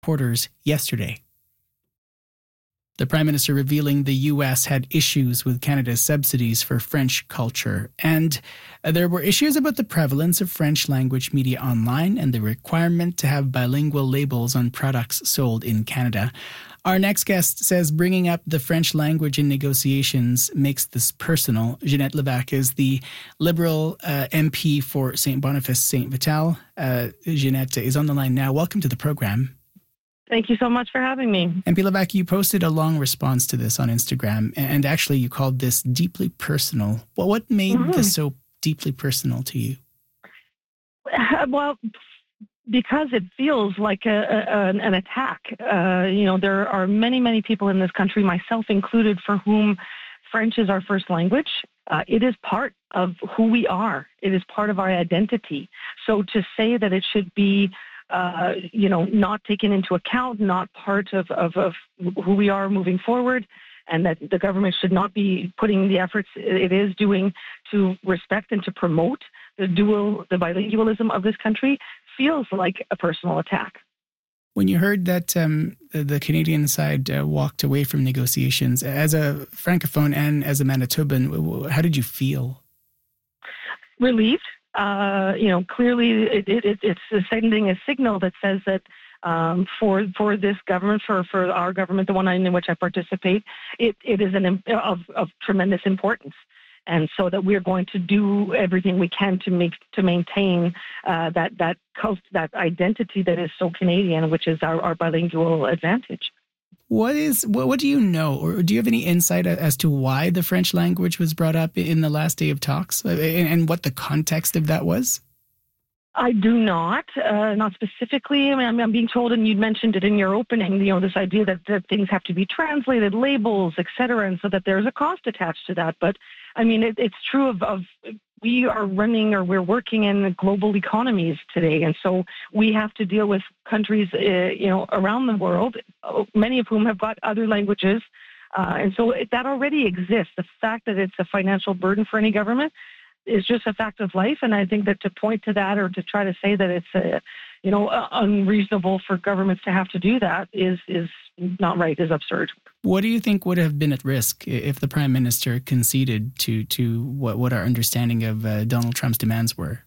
reporters yesterday. The Prime Minister revealing the U.S. had issues with Canada's subsidies for French culture. And there were issues about the prevalence of French language media online and the requirement to have bilingual labels on products sold in Canada. Our next guest says bringing up the French language in negotiations makes this personal. Ginette Levac is the Liberal MP for St. Boniface St. Vital. Ginette is on the line now. Welcome to the program. Thank you so much for having me. MP Levac, you posted a long response to this on Instagram, and actually you called this deeply personal. Well, what made this so deeply personal to you? Well, because it feels like an attack. There are many, many people in this country, myself included, for whom French is our first language. It is part of who we are. It is part of our identity. So to say that it should be not taken into account, not part of who we are moving forward, and that the government should not be putting the efforts it is doing to respect and to promote the bilingualism of this country feels like a personal attack. When you heard that the Canadian side walked away from negotiations, as a Francophone and as a Manitoban, how did you feel? Relieved. Clearly it's sending a signal that says that for this government, for our government, the one in which I participate, it is of tremendous importance. And so that we're going to do everything we can to maintain that identity that is so Canadian, which is our bilingual advantage. What do you know, or do you have any insight as to why the French language was brought up in the last day of talks, and what the context of that was? I do not specifically. I mean, I'm being told, and you mentioned it in your opening, this idea that things have to be translated, labels, et cetera, and so that there's a cost attached to that. But I mean, it's true of we are running, or we're working in global economies today, and so we have to deal with countries, around the world, many of whom have got other languages, and so that already exists. The fact that it's a financial burden for any government is just a fact of life, and I think that to point to that or to try to say that it's unreasonable for governments to have to do that is not right, is absurd. What do you think would have been at risk if the Prime Minister conceded to what our understanding of Donald Trump's demands were?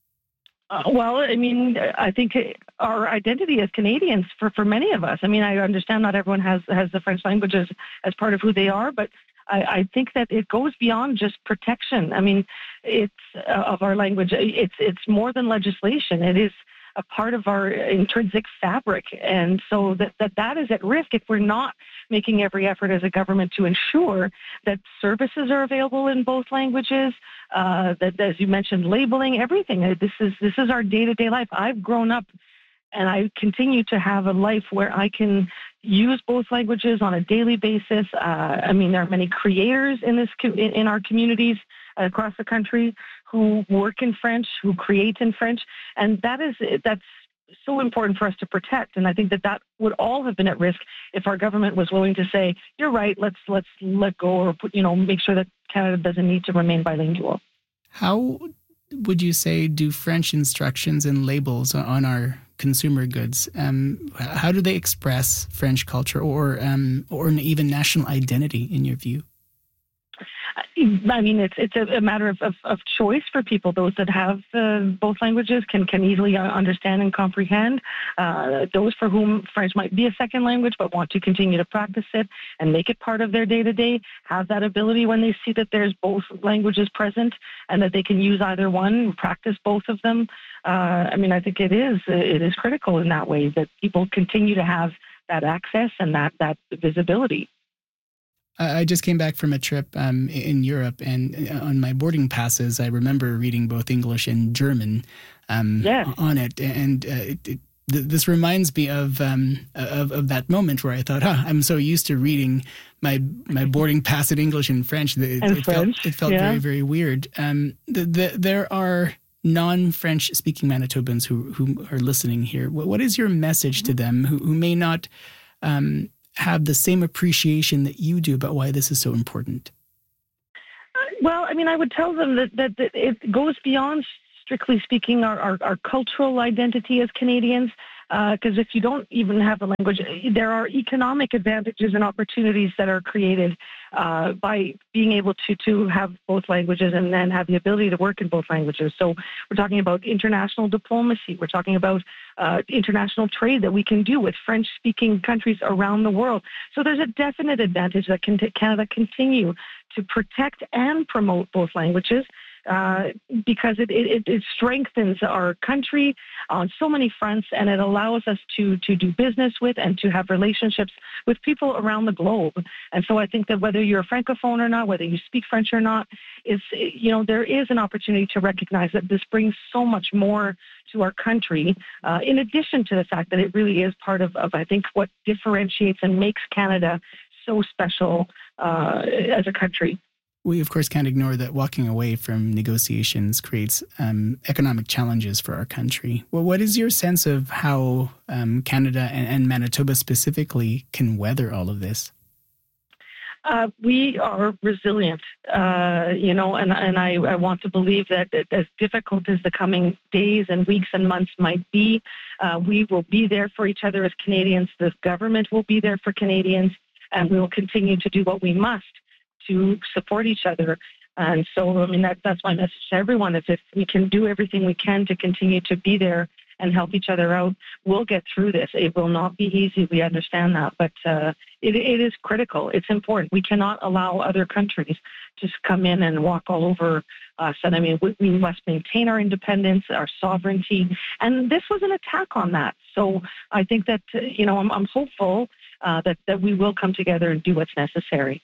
I think our identity as Canadians, for many of us, I understand not everyone has the French language as part of who they are, but I think that it goes beyond just protection. It's of our language. It's more than legislation. It is a part of our intrinsic fabric, and so that is at risk if we're not making every effort as a government to ensure that services are available in both languages. That, as you mentioned, labeling, everything. This is our day-to-day life. I've grown up, and I continue to have a life where I can use both languages on a daily basis. There are many creators in our communities across the country who work in French, who create in French, and that's so important for us to protect. And I think that would all have been at risk if our government was willing to say, "You're right, let's let go," or make sure that Canada doesn't need to remain bilingual. How would you say do French instructions and labels on our consumer goods, how do they express French culture or even national identity in your view? It's a matter of choice for people. Those that have both languages can easily understand and comprehend. Those for whom French might be a second language but want to continue to practice it and make it part of their day-to-day have that ability when they see that there's both languages present and that they can use either one, practice both of them. I think it is critical in that way that people continue to have that access and that visibility. I just came back from a trip in Europe, and on my boarding passes, I remember reading both English and German on it. And this reminds me of that moment where I thought, I'm so used to reading my boarding pass in English and French. It felt very, very weird. There are non-French speaking Manitobans who are listening here. What is your message to them who may not have the same appreciation that you do about why this is so important? Well, I would tell them that it goes beyond, strictly speaking, our cultural identity as Canadians. because if you don't even have the language, there are economic advantages and opportunities that are created by being able to have both languages and then have the ability to work in both languages. So we're talking about international diplomacy. We're talking about international trade that we can do with French-speaking countries around the world. So there's a definite advantage that Canada continue to protect and promote both languages. Because it strengthens our country on so many fronts, and it allows us to do business with and to have relationships with people around the globe. And so I think that whether you're a Francophone or not, whether you speak French or not, there is an opportunity to recognize that this brings so much more to our country, in addition to the fact that it really is part of I think, what differentiates and makes Canada so special as a country. We, of course, can't ignore that walking away from negotiations creates economic challenges for our country. Well, what is your sense of how Canada and Manitoba specifically can weather all of this? We are resilient, and I want to believe that as difficult as the coming days and weeks and months might be, we will be there for each other as Canadians. The government will be there for Canadians, and we will continue to do what we must to support each other. And so, I mean, that's my message to everyone, is if we can do everything we can to continue to be there and help each other out, we'll get through this. It will not be easy. We understand that, but it is critical. It's important. We cannot allow other countries to come in and walk all over us. And I mean, we must maintain our independence, our sovereignty. And this was an attack on that. So I think that, I'm hopeful that we will come together and do what's necessary.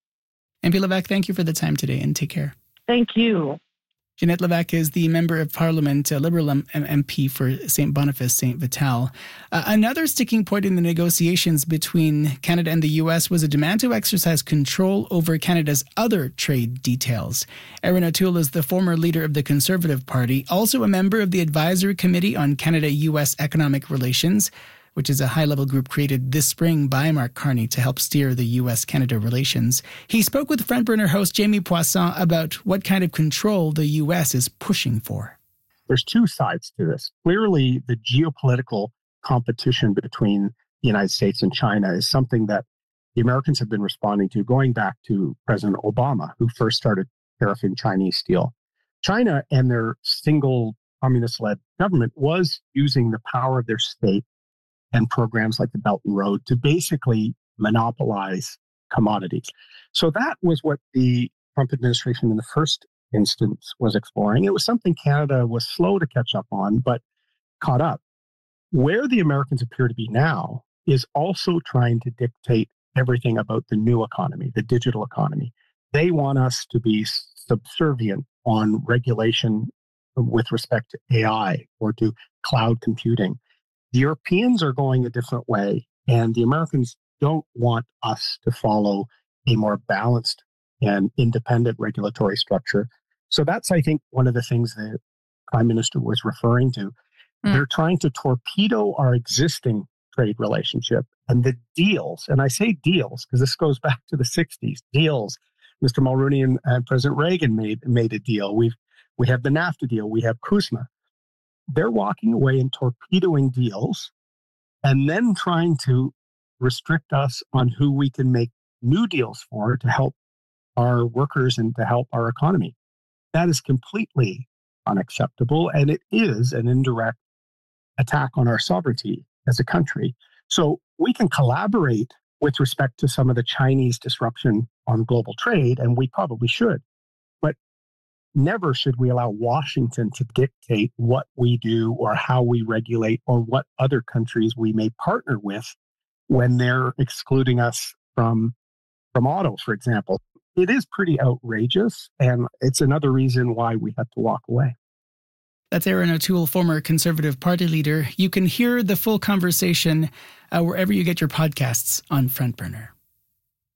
MP Levac, thank you for the time today, and take care. Thank you. Jeanette Levac is the Member of Parliament, Liberal MP for St. Boniface, St. Vital. Another sticking point in the negotiations between Canada and the U.S. was a demand to exercise control over Canada's other trade details. Erin O'Toole is the former leader of the Conservative Party, also a member of the Advisory Committee on Canada-U.S. Economic Relations, which is a high-level group created this spring by Mark Carney to help steer the U.S.-Canada relations. He spoke with Frontburner host Jamie Poisson about what kind of control the U.S. is pushing for. There's two sides to this. Clearly, the geopolitical competition between the United States and China is something that the Americans have been responding to going back to President Obama, who first started tariffing Chinese steel. China and their single communist-led government was using the power of their state and programs like the Belt and Road to basically monopolize commodities. So that was what the Trump administration in the first instance was exploring. It was something Canada was slow to catch up on, but caught up. Where the Americans appear to be now is also trying to dictate everything about the new economy, the digital economy. They want us to be subservient on regulation with respect to AI or to cloud computing. The Europeans are going a different way, and the Americans don't want us to follow a more balanced and independent regulatory structure. So that's, I think, one of the things the Prime Minister was referring to. They're trying to torpedo our existing trade relationship and the deals. And I say deals because this goes back to the 60s. Deals. Mr. Mulroney and President Reagan made a deal. We have the NAFTA deal. We have CUSMA. They're walking away and torpedoing deals and then trying to restrict us on who we can make new deals for to help our workers and to help our economy. That is completely unacceptable, and it is an indirect attack on our sovereignty as a country. So we can collaborate with respect to some of the Chinese disruption on global trade, and we probably should. But never should we allow Washington to dictate what we do or how we regulate or what other countries we may partner with when they're excluding us from autos, for example. It is pretty outrageous, and it's another reason why we had to walk away. That's Erin O'Toole, former Conservative Party leader. You can hear the full conversation wherever you get your podcasts on Frontburner.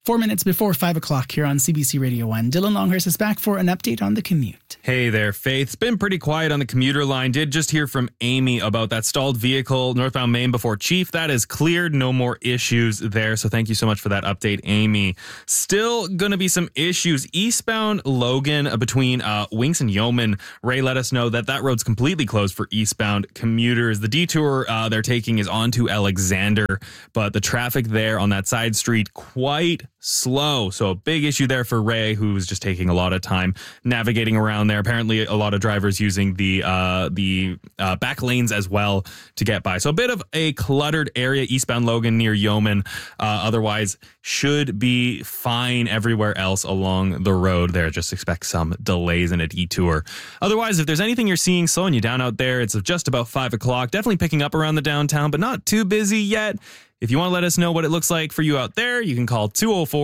4 minutes before 5 o'clock here on CBC Radio 1. Dylan Longhurst is back for an update on the commute. Hey there, Faith. It's been pretty quiet on the commuter line. Did just hear from Amy about that stalled vehicle northbound Main before Chief. That is cleared. No more issues there. So thank you so much for that update, Amy. Still going to be some issues eastbound Logan between Winks and Yeoman. Ray let us know that road's completely closed for eastbound commuters. The detour they're taking is onto Alexander, but the traffic there on that side street quite slow. So a big issue there for Ray, who's just taking a lot of time navigating around there. Apparently a lot of drivers using the back lanes as well to get by. So a bit of a cluttered area eastbound Logan near Yeoman. Otherwise should be fine everywhere else along the road there. Just expect some delays in a detour. Otherwise, if there's anything you're seeing slowing you down out there, it's just about 5 o'clock. Definitely picking up around the downtown, but not too busy yet. If you want to let us know what it looks like for you out there, you can call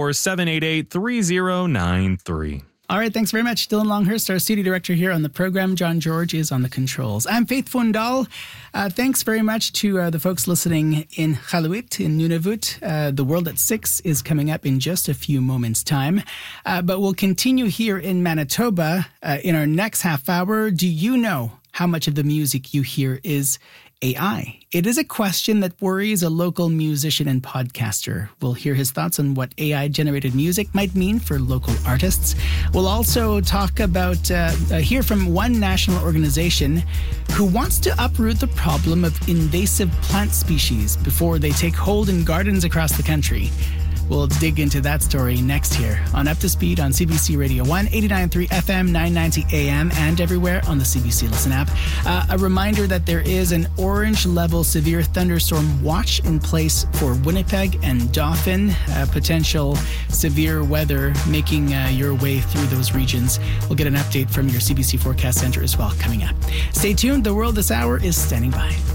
204-788-3093. All right, thanks very much. Dylan Longhurst, our studio director here on the program. John George is on the controls. I'm Faith Fundal. Thanks very much to the folks listening in Qaluit, in Nunavut. The World at 6 is coming up in just a few moments' time. But we'll continue here in Manitoba in our next half hour. Do you know how much of the music you hear is AI? It is a question that worries a local musician and podcaster. We'll hear his thoughts on what AI-generated music might mean for local artists. We'll also talk about, hear from one national organization who wants to uproot the problem of invasive plant species before they take hold in gardens across the country. We'll dig into that story next here on Up to Speed on CBC Radio 1, 89.3 FM, 990 AM, and everywhere on the CBC Listen app. A reminder that there is an orange level severe thunderstorm watch in place for Winnipeg and Dauphin. Potential severe weather making your way through those regions. We'll get an update from your CBC Forecast Center as well coming up. Stay tuned. The World This Hour is standing by.